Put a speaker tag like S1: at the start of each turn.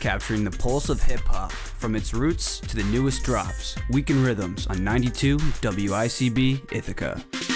S1: capturing the pulse of hip-hop, from its roots to the newest drops. Weekend Rhythms on 92 WICB Ithaca.